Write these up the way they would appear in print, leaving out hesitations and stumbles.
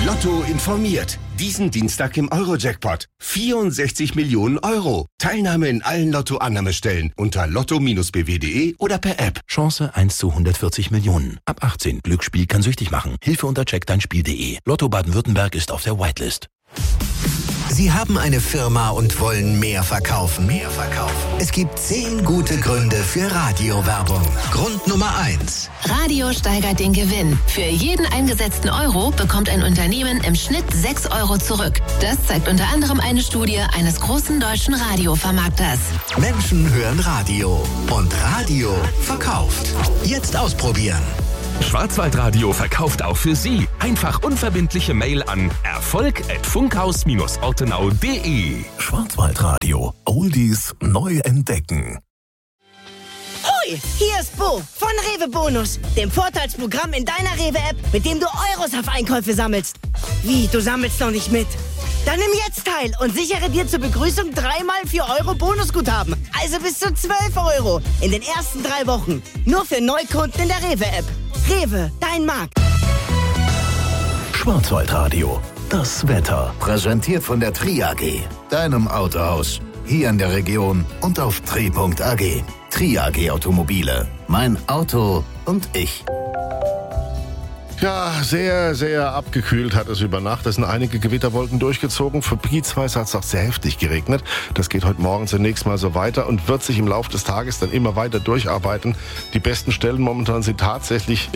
Lotto informiert. Diesen Dienstag im Euro-Jackpot. 64 Millionen Euro. Teilnahme in allen Lotto-Annahmestellen unter lotto-bw.de oder per App. Chance 1 zu 140 Millionen. Ab 18. Glücksspiel kann süchtig machen. Hilfe unter checkdeinspiel.de. Lotto Baden-Württemberg ist auf der Whitelist. Sie haben eine Firma und wollen mehr verkaufen. Es gibt 10 gute Gründe für Radiowerbung. Grund Nummer 1. Radio steigert den Gewinn. Für jeden eingesetzten Euro bekommt ein Unternehmen im Schnitt 6 Euro zurück. Das zeigt unter anderem eine Studie eines großen deutschen Radiovermarkters. Menschen hören Radio und Radio verkauft. Jetzt ausprobieren. Schwarzwaldradio verkauft auch für Sie. Einfach unverbindliche Mail an erfolg@funkhaus-ortenau.de. Schwarzwaldradio. Oldies neu entdecken. Hoi, hier ist Bo von Rewe Bonus, dem Vorteilsprogramm in deiner Rewe-App, mit dem du Euros auf Einkäufe sammelst. Wie, du sammelst noch nicht mit? Dann nimm jetzt teil und sichere dir zur Begrüßung 3x 4 Euro Bonusguthaben. Also bis zu 12 Euro in den ersten 3 Wochen. Nur für Neukunden in der Rewe-App. Rewe, dein Markt. Schwarzwaldradio. Das Wetter. Präsentiert von der Tri AG, deinem Autohaus. Hier in der Region und auf tri.ag. Tri AG Automobile. Mein Auto und ich. Ja, sehr, sehr abgekühlt hat es über Nacht. Es sind einige Gewitterwolken durchgezogen. Gebietsweise hat es auch sehr heftig geregnet. Das geht heute Morgen zunächst mal so weiter und wird sich im Laufe des Tages dann immer weiter durcharbeiten. Die besten Stellen momentan sind tatsächlich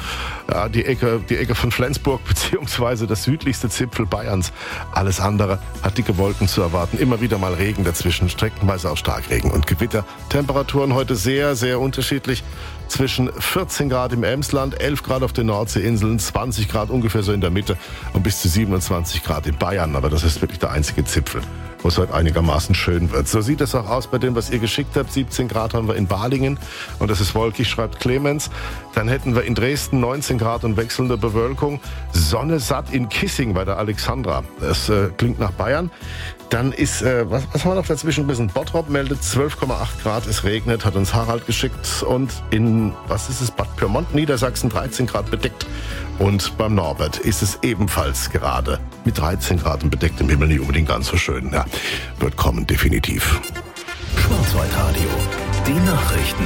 die Ecke von Flensburg beziehungsweise das südlichste Zipfel Bayerns. Alles andere hat dicke Wolken zu erwarten. Immer wieder mal Regen dazwischen, streckenweise auch Starkregen und Gewitter. Temperaturen heute sehr, sehr unterschiedlich. Zwischen 14 Grad im Emsland, 11 Grad auf den Nordseeinseln, 20 Grad ungefähr so in der Mitte und bis zu 27 Grad in Bayern. Aber das ist wirklich der einzige Zipfel, wo es heute einigermaßen schön wird. So sieht es auch aus bei dem, was ihr geschickt habt. 17 Grad haben wir in Balingen und das ist wolkig, schreibt Clemens. Dann hätten wir in Dresden 19 Grad und wechselnde Bewölkung. Sonne satt in Kissing bei der Alexandra. Das klingt nach Bayern. Dann ist, was haben wir noch dazwischen? Ein bisschen Bottrop meldet 12,8 Grad, es regnet, hat uns Harald geschickt. Und in, Bad Pyrmont, Niedersachsen 13 Grad bedeckt. Und beim Norbert ist es ebenfalls gerade mit 13 Grad und bedecktem Himmel nicht unbedingt ganz so schön. Ja, wird kommen, definitiv. Schwarzwaldradio. Die Nachrichten.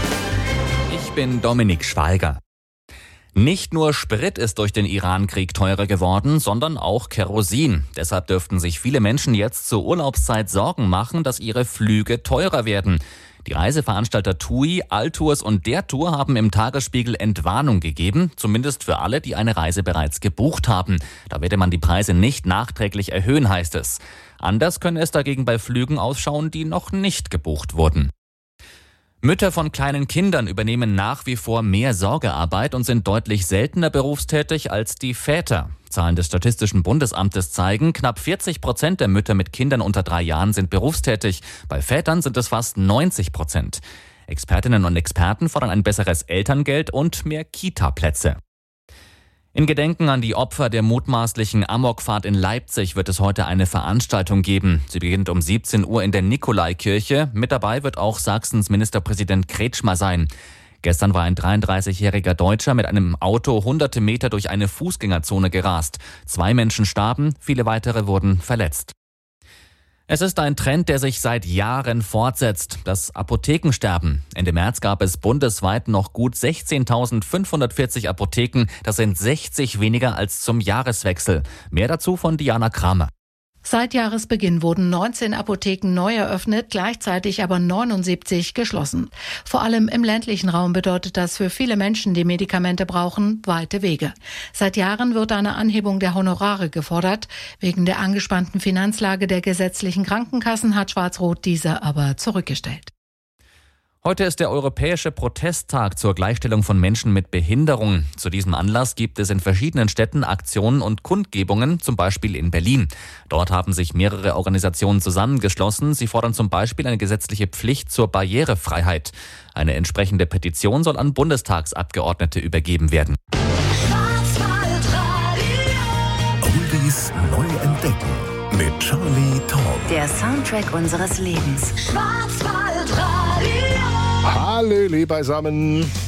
Ich bin Dominik Schweiger. Nicht nur Sprit ist durch den Iran-Krieg teurer geworden, sondern auch Kerosin. Deshalb dürften sich viele Menschen jetzt zur Urlaubszeit Sorgen machen, dass ihre Flüge teurer werden. Die Reiseveranstalter TUI, Altours und Der Tour haben im Tagesspiegel Entwarnung gegeben, zumindest für alle, die eine Reise bereits gebucht haben. Da werde man die Preise nicht nachträglich erhöhen, heißt es. Anders könne es dagegen bei Flügen ausschauen, die noch nicht gebucht wurden. Mütter von kleinen Kindern übernehmen nach wie vor mehr Sorgearbeit und sind deutlich seltener berufstätig als die Väter. Zahlen des Statistischen Bundesamtes zeigen, knapp 40% der Mütter mit Kindern unter 3 Jahren sind berufstätig. Bei Vätern sind es fast 90%. Expertinnen und Experten fordern ein besseres Elterngeld und mehr Kita-Plätze. In Gedenken an die Opfer der mutmaßlichen Amokfahrt in Leipzig wird es heute eine Veranstaltung geben. Sie beginnt um 17 Uhr in der Nikolaikirche. Mit dabei wird auch Sachsens Ministerpräsident Kretschmer sein. Gestern war ein 33-jähriger Deutscher mit einem Auto hunderte Meter durch eine Fußgängerzone gerast. 2 Menschen starben, viele weitere wurden verletzt. Es ist ein Trend, der sich seit Jahren fortsetzt, das Apothekensterben. Ende März gab es bundesweit noch gut 16.540 Apotheken. Das sind 60 weniger als zum Jahreswechsel. Mehr dazu von Diana Kramer. Seit Jahresbeginn wurden 19 Apotheken neu eröffnet, gleichzeitig aber 79 geschlossen. Vor allem im ländlichen Raum bedeutet das für viele Menschen, die Medikamente brauchen, weite Wege. Seit Jahren wird eine Anhebung der Honorare gefordert. Wegen der angespannten Finanzlage der gesetzlichen Krankenkassen hat Schwarz-Rot diese aber zurückgestellt. Heute ist der Europäische Protesttag zur Gleichstellung von Menschen mit Behinderung. Zu diesem Anlass gibt es in verschiedenen Städten Aktionen und Kundgebungen, zum Beispiel in Berlin. Dort haben sich mehrere Organisationen zusammengeschlossen. Sie fordern zum Beispiel eine gesetzliche Pflicht zur Barrierefreiheit. Eine entsprechende Petition soll an Bundestagsabgeordnete übergeben werden. Oldies neu entdecken mit Charlie Tom. Der Soundtrack unseres Lebens. Hallo, beisammen.